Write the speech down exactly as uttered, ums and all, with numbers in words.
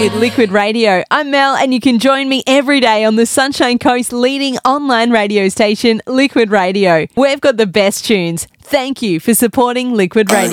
with Liquid Radio. I'm Mel, and you can join me every day on the Sunshine Coast's leading online radio station, Liquid Radio. We've got the best tunes. Thank you for supporting Liquid Radio.